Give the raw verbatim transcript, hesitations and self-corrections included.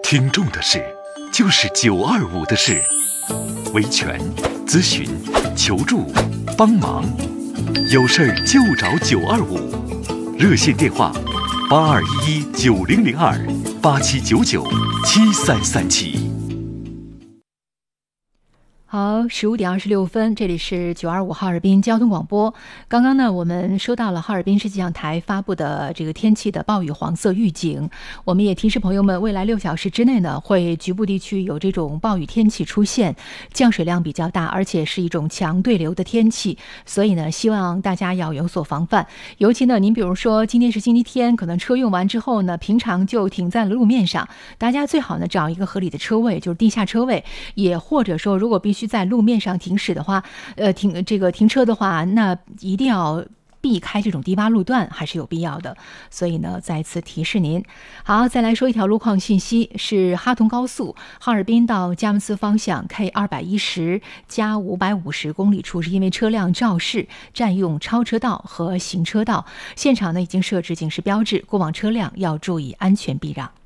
听众的事，就是九二五的事。维权、咨询、求助、帮忙，有事儿就找九二五。热线电话：八二一一九零零二八七九九七三三七。 好，十五点二十六分，这里是九二五哈尔滨交通广播。刚刚呢，我们收到了哈尔滨市气象台发布的这个天气的暴雨黄色预警。我们也提示朋友们，未来六小时之内呢，会局部地区有这种暴雨天气出现，降水量比较大，而且是一种强对流的天气。所以呢，希望大家要有所防范。尤其呢，您比如说今天是星期天，可能车用完之后呢，平常就停在了路面上，大家最好呢找一个合理的车位，就是地下车位，也或者说如果必须在路面上停驶的话，呃，停这个停车的话，那一定要避开这种低洼路段，还是有必要的。所以呢，再次提示您。好，再来说一条路况信息，是哈通高速哈尔滨到佳木斯方向 K 二百一十加五百五十公里处，是因为车辆肇事占用超车道和行车道，现场呢已经设置警示标志，过往车辆要注意安全避让。